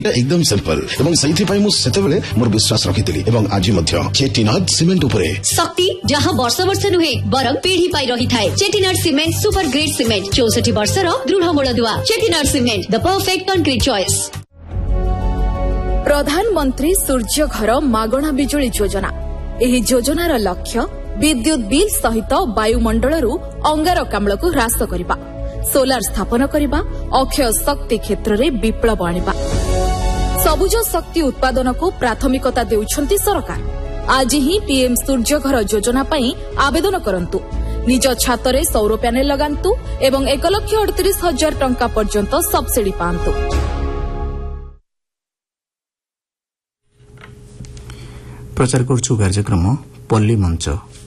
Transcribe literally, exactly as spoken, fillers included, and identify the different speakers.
Speaker 1: एकदम सिंपल एवं सही पाई मु सेतेबेले मोर विश्वास रखितिली एवं आज मध्य चेटिनाड सिमेंट उपरे
Speaker 2: शक्ति जहां वर्ष वर्ष नुहे बरम पीढ़ी पाई रही थाए। Chettinad cement super great cement चौसठ वर्षर दृढ़ मूलदुआ। Chettinad cement the perfect concrete choice.
Speaker 3: प्रधानमंत्री सूर्य घर मागणा बिजुली योजना। एही योजनार लक्ष्य विद्युत बिल सहित वायुमंडलरू अंगारकाम्ल को ह्रास करबा, सोलार स्थापन करबा, अक्षय शक्ति क्षेत्र में विप्लव आनिबा। सबुज शक्ति उत्पादन को प्राथमिकता देउछंती सरकार। आज ही पीएम सूर्य घर योजना पई आवेदन करंतु। निज छातरे सौर प्यानेल लगांतु एवं एक लक्ष अड़तीस हजार टंका पर्यंत सब्सिडी पांतु।
Speaker 4: प्रचार करछु कार्यक्रम पल्ली मंच।